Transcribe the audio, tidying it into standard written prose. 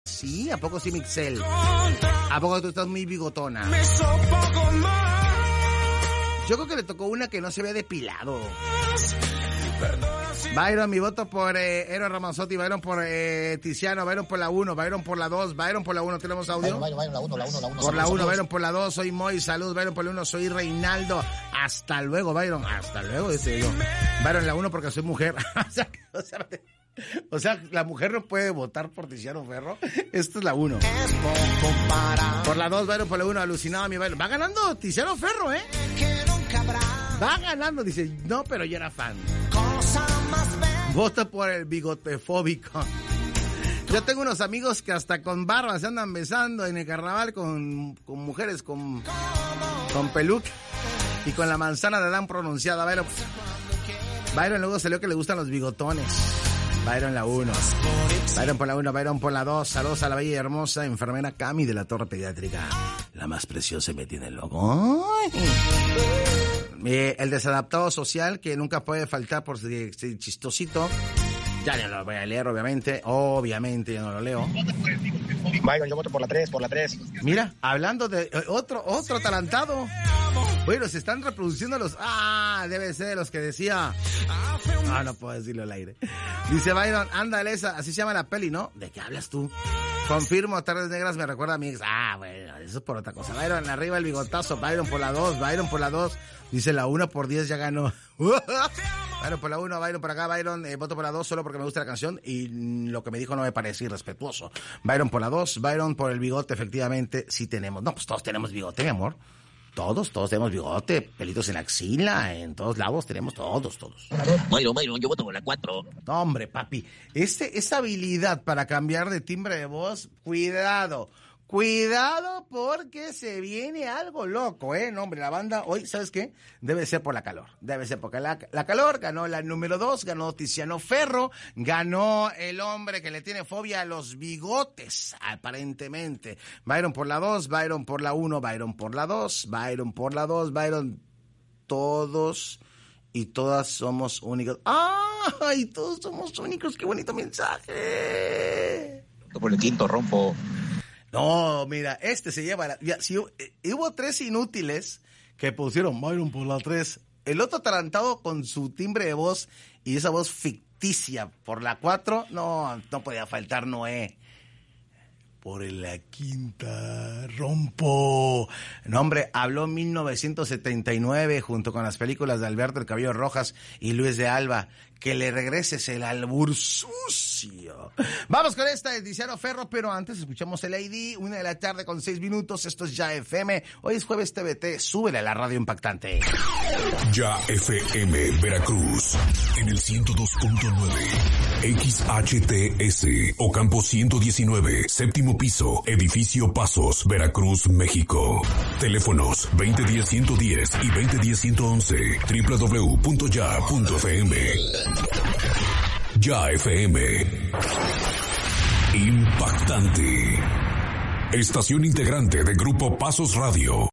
Sí, ¿a poco sí, Mixel? ¿A poco tú estás muy bigotona? Yo creo que le tocó una que no se ve depilado. Byron, mi voto por Eros Ramazzotti, Byron por Tiziano, Byron por la 1, Byron por la 2, Byron por la 1, ¿tenemos audio? Byron, la 1. Por la 1, Byron por la 2, soy Moy, salud, Byron por la 1, soy Reinaldo. Hasta luego, Byron, hasta luego, dice yo. Byron la 1 porque soy mujer. O sea, la mujer no puede votar por Tiziano Ferro. Esta es la 1. Por la 2, Byron por la 1, alucinado mi Byron. Va ganando Tiziano Ferro, ¿eh? Va ganando, dice, no, pero yo era fan. Vota por el bigotefóbico. Yo tengo unos amigos que hasta con barba se andan besando en el carnaval con mujeres con peluca y con la manzana de Adán pronunciada. Byron luego salió que le gustan los bigotones. Byron la 1. Byron por la 1, Byron por la 2. Saludos a la bella y hermosa enfermera Cami de la Torre Pediátrica. La más preciosa me tiene loco. El desadaptado social que nunca puede faltar por ser chistosito. Ya no lo voy a leer, obviamente. Obviamente yo no lo leo. Byron, yo voto por la 3. Mira, hablando de otro atalantado. Bueno, se están reproduciendo los... debe ser de los que decía... no puedo decirlo al aire. Dice Byron, ándale esa, así se llama la peli, ¿no? ¿De qué hablas tú? Confirmo, Tardes Negras me recuerda a mi ex. Bueno, eso es por otra cosa. Byron, arriba el bigotazo, Byron por la 2, Byron por la 2. Dice la 1 por 10 ya ganó. Byron por la 1, Byron por acá, Byron, voto por la 2 solo porque me gusta la canción y lo que me dijo no me parece irrespetuoso. Byron por la 2, Byron por el bigote, efectivamente, sí tenemos. No, pues todos tenemos bigote, mi amor. Todos tenemos bigote, pelitos en la axila, en todos lados tenemos todos. Byron, yo voto por la 4. No, hombre, papi, esa habilidad para cambiar de timbre de voz, cuidado porque se viene algo loco, No, hombre, la banda hoy, ¿sabes qué? Debe ser por la calor, debe ser porque la calor, ganó la número 2, ganó Tiziano Ferro, ganó el hombre que le tiene fobia a los bigotes, aparentemente. Byron por la 2, Byron por la 1, Byron por la 2, Byron por la 2, Byron, todos y todas somos únicos. ¡Ay, todos somos únicos! ¡Qué bonito mensaje! Por el quinto rompo. No, mira, se lleva si hubo 3 inútiles que pusieron Byron por la 3. El otro atarantado con su timbre de voz y esa voz ficticia por la 4, no podía faltar Noé. Por la quinta rompo. No, hombre, habló en 1979 junto con las películas de Alberto el Cabello Rojas y Luis de Alba. Que le regreses el albur sucio. Vamos con esta de Tiziano Ferro, pero antes escuchamos el ID, 1:06 p.m. Esto es Ya FM. Hoy es jueves TVT, súbele a la radio impactante. Ya FM Veracruz, en el 102.9. XHTS, Ocampo 119, séptimo piso, edificio Pasos, Veracruz, México. Teléfonos 2010-110 y 2010-111, www.ya.fm. Ya FM. Impactante. Estación integrante de Grupo Pasos Radio.